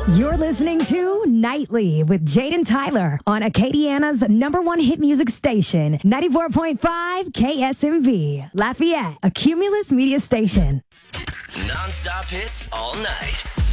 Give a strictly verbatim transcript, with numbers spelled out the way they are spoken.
You're listening to Nightly with Jaden Tyler on Acadiana's number one hit music station, ninety-four point five K S M V, Lafayette, a Cumulus media station. Non-stop hits all night.